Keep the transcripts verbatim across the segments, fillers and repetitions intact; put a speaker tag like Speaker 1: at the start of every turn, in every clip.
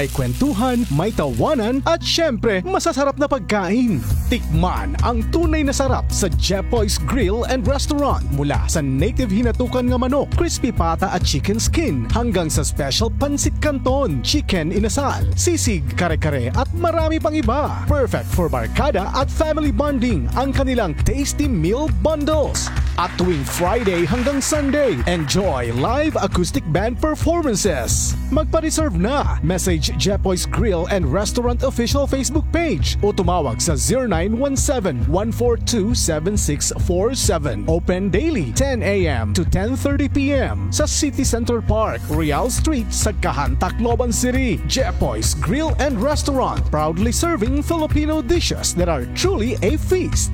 Speaker 1: May kwentuhan, may tawanan, at syempre, masasarap na pagkain. Tikman ang tunay na sarap sa Jepoy's Grill and Restaurant. Mula sa native hinatukan nga manok, crispy pata at chicken skin, hanggang sa special pansit canton, chicken inasal, sisig, kare-kare at marami pang iba. Perfect for barkada at family bonding ang kanilang tasty meal bundles. At tuwing Friday hanggang Sunday, enjoy live acoustic band performances. Magpa-reserve na. Message Jepoy's Grill and Restaurant official Facebook page o tumawag sa zero nine one seven, one four two, seven six four seven. Open daily ten a m to ten thirty p m sa City Center Park, Real Street, Sagkahan, Tacloban City. Jepoy's Grill and Restaurant, proudly serving Filipino dishes that are truly a feast.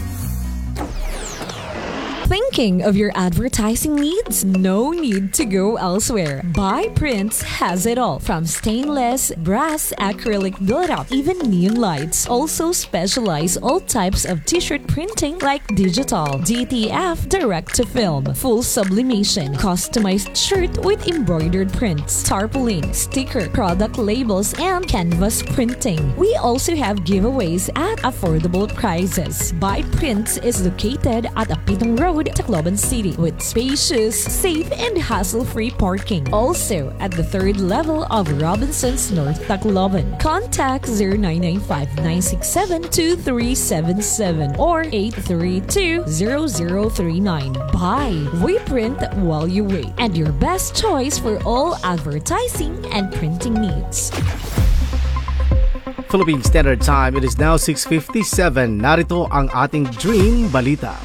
Speaker 2: Thinking of your advertising needs? No need to go elsewhere. Buy Prints has it all. From stainless, brass, acrylic build-up, even neon lights. Also specialize all types of t-shirt printing like digital, D T F, direct-to-film, full sublimation, customized shirt with embroidered prints, tarpaulin, sticker, product labels, and canvas printing. We also have giveaways at affordable prices. Buy Prints is located at Apitong Road, Tacloban City, with spacious, safe, and hassle-free parking. Also at the third level of Robinson's North Tacloban. Contact zero nine nine five, nine six seven, two three seven seven or eight three two, zero zero three nine. Buy, we print while you wait, and your best choice for all advertising and printing needs.
Speaker 3: Philippine Standard Time, it is now six fifty-seven. Narito ang ating Dream Balita.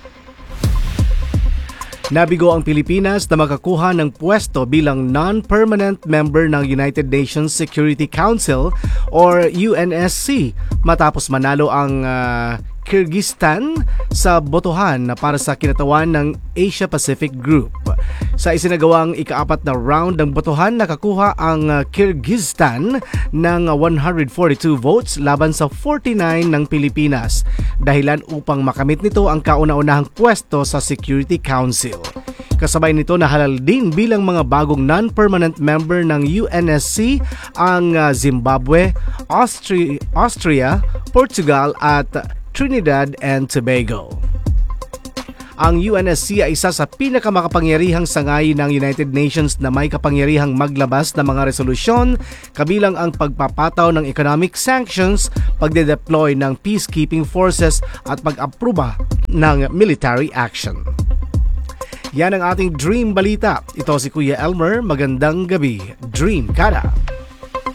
Speaker 3: Nabigo ang Pilipinas na makakuha ng pwesto bilang non-permanent member ng United Nations Security Council or U N S C matapos manalo ang uh, Kyrgyzstan sa botohan para sa kinatawan ng Asia-Pacific Group. Sa isinagawang ikaapat na round ng botohan, nakakuha ang Kyrgyzstan ng one hundred forty-two votes laban sa forty-nine ng Pilipinas, dahilan upang makamit nito ang kauna-unahang pwesto sa Security Council. Kasabay nito nahalal din bilang mga bagong non-permanent member ng U N S C ang Zimbabwe, Austria, Austria, Portugal at Trinidad and Tobago. Ang U N S C ay isa sa pinakamakapangyarihang sangay ng United Nations na may kapangyarihang maglabas ng mga resolusyon, kabilang ang pagpapataw ng economic sanctions, pagde-deploy ng peacekeeping forces at pag-aproba ng military action. Yan ang ating Dream Balita. Ito si Kuya Elmer. Magandang gabi. Dream Kada!